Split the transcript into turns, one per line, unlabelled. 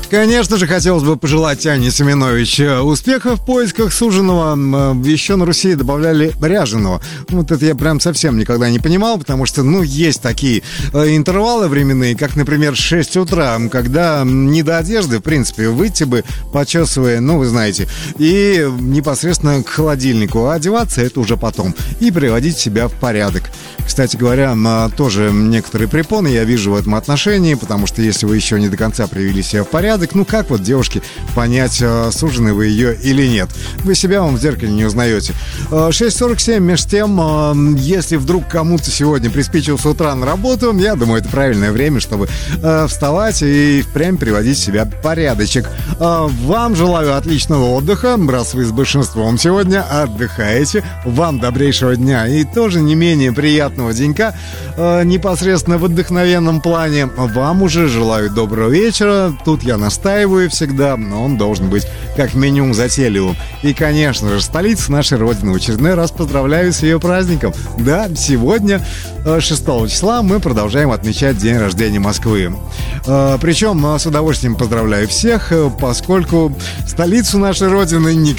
Конечно же, хотелось бы пожелать Ане Семенович успехов в поисках суженого. Еще на Руси добавляли ряженого. Вот это я прям совсем никогда не понимал, потому что, есть такие интервалы временные, как, например, 6 утра, когда не до одежды, в принципе, выйти бы, почесывая, вы знаете, и непосредственно к холодильнику. А одеваться это уже потом. И приводить себя в порядок. Кстати говоря, тоже некоторые препоны я вижу в этом отношении, потому что если вы еще не до конца привели себя в порядок, как вот девушке понять, сужены вы ее или нет? Вы себя в зеркале не узнаете. 6:47, между тем, если вдруг кому-то сегодня приспичило с утра на работу, я думаю, это правильное время, чтобы вставать и впрямь приводить себя в порядочек. Вам желаю отличного отдыха, раз вы с большинством сегодня отдыхаете. Вам добрейшего дня и тоже не менее приятного денька, непосредственно в вдохновенном плане. Вам уже желаю доброго вечера. Тут я настаиваю всегда, но он должен быть как минимум затейливым. И, конечно же, столица нашей Родины в очередной раз поздравляю с ее праздником. Да, сегодня, 6 числа, мы продолжаем отмечать день рождения Москвы. Причем с удовольствием поздравляю всех, поскольку столицу нашей Родины